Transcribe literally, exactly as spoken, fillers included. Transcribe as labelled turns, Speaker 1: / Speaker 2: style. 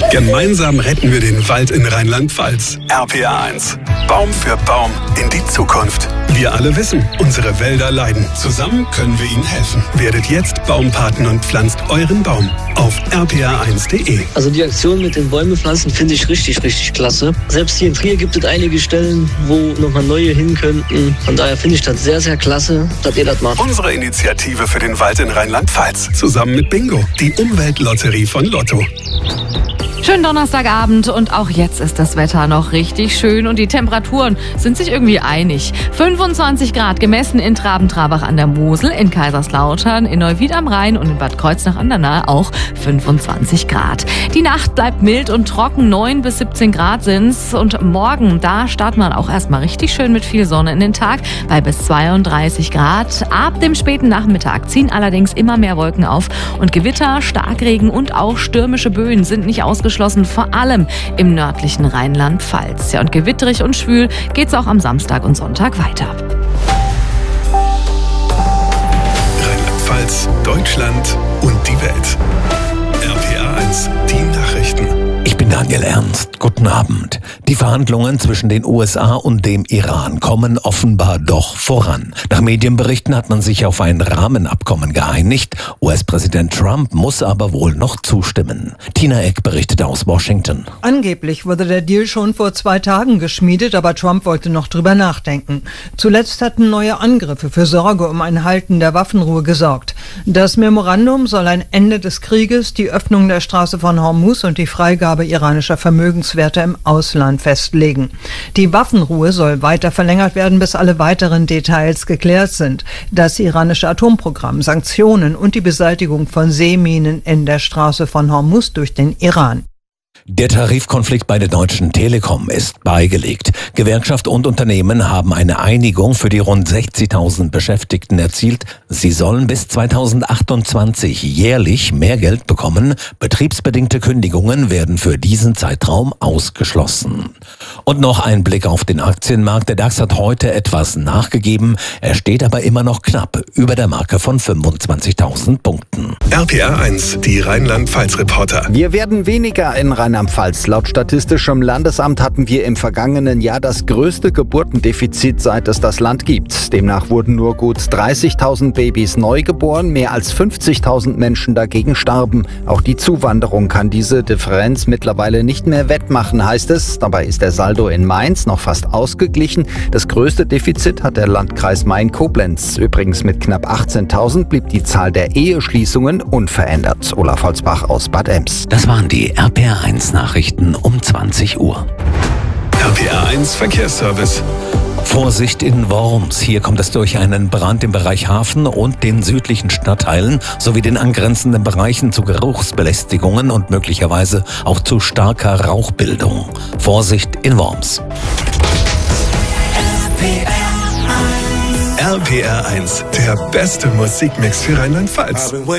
Speaker 1: Gemeinsam retten wir den Wald in Rheinland-Pfalz. R P R eins. Baum für Baum in die Zukunft. Wir alle wissen, unsere Wälder leiden. Zusammen können wir ihnen helfen. Werdet jetzt Baumpaten und pflanzt euren Baum auf r p r eins punkt d e.
Speaker 2: Also die Aktion mit den Bäume pflanzen finde ich richtig, richtig klasse. Selbst hier in Trier gibt es einige Stellen, wo nochmal neue hin könnten. Von daher finde ich das sehr, sehr klasse, dass ihr das macht.
Speaker 1: Unsere Initiative für den Wald in Rheinland-Pfalz. Zusammen mit Bingo, die Umweltlotterie von Lotto.
Speaker 3: Schönen Donnerstagabend und auch jetzt ist das Wetter noch richtig schön und die Temperaturen sind sich irgendwie einig. fünfundzwanzig Grad gemessen in Traben-Trabach an der Mosel, in Kaiserslautern, in Neuwied am Rhein und in Bad Kreuznach an der Nahe auch fünfundzwanzig Grad. Die Nacht bleibt mild und trocken, neun bis siebzehn Grad sind's und morgen, da startet man auch erstmal richtig schön mit viel Sonne in den Tag bei bis zweiunddreißig Grad. Ab dem späten Nachmittag ziehen allerdings immer mehr Wolken auf und Gewitter, Starkregen und auch stürmische Böen sind nicht ausgeschlossen. Vor allem im nördlichen Rheinland-Pfalz. Ja, und gewitterig und schwül geht's auch am Samstag und Sonntag weiter.
Speaker 1: Rheinland-Pfalz, Deutschland und die Welt. R P R eins, die Nachrichten.
Speaker 4: Ich bin Daniel Ernst. Guten Abend. Die Verhandlungen zwischen den U S A und dem Iran kommen offenbar doch voran. Nach Medienberichten hat man sich auf ein Rahmenabkommen geeinigt. U S-Präsident Trump muss aber wohl noch zustimmen. Tina Eck berichtet aus Washington.
Speaker 5: Angeblich wurde der Deal schon vor zwei Tagen geschmiedet, aber Trump wollte noch drüber nachdenken. Zuletzt hatten neue Angriffe für Sorge um ein Halten der Waffenruhe gesorgt. Das Memorandum soll ein Ende des Krieges, die Öffnung der Straße von Hormuz und die Freigabe iranischer Vermögenswerte im Ausland festlegen. Die Waffenruhe soll weiter verlängert werden, bis alle weiteren Details geklärt sind. Das iranische Atomprogramm, Sanktionen und die Beseitigung von Seeminen in der Straße von Hormuz durch den Iran.
Speaker 4: Der Tarifkonflikt bei der Deutschen Telekom ist beigelegt. Gewerkschaft und Unternehmen haben eine Einigung für die rund sechzigtausend Beschäftigten erzielt. Sie sollen bis zweitausendachtundzwanzig jährlich mehr Geld bekommen. Betriebsbedingte Kündigungen werden für diesen Zeitraum ausgeschlossen. Und noch ein Blick auf den Aktienmarkt. Der DAX hat heute etwas nachgegeben. Er steht aber immer noch knapp über der Marke von fünfundzwanzigtausend Punkten.
Speaker 1: R P R eins, die Rheinland-Pfalz-Reporter.
Speaker 6: Wir werden weniger in Rheinland-Pfalz. Laut Statistischem Landesamt hatten wir im vergangenen Jahr das größte Geburtendefizit, seit es das Land gibt. Demnach wurden nur gut dreißigtausend Babys neu geboren, mehr als fünfzigtausend Menschen dagegen starben. Auch die Zuwanderung kann diese Differenz mittlerweile nicht mehr wettmachen, heißt es. Dabei ist der Saldo in Mainz noch fast ausgeglichen. Das größte Defizit hat der Landkreis Main-Koblenz. Übrigens mit knapp achtzehntausend blieb die Zahl der Eheschließungen unverändert. Olaf Holzbach aus Bad Ems.
Speaker 4: Das waren die R P R eins Nachrichten um zwanzig Uhr.
Speaker 1: R P R eins Verkehrsservice.
Speaker 4: Vorsicht in Worms. Hier kommt es durch einen Brand im Bereich Hafen und den südlichen Stadtteilen sowie den angrenzenden Bereichen zu Geruchsbelästigungen und möglicherweise auch zu starker Rauchbildung. Vorsicht in Worms.
Speaker 1: R P R eins, der beste Musikmix für Rheinland-Pfalz.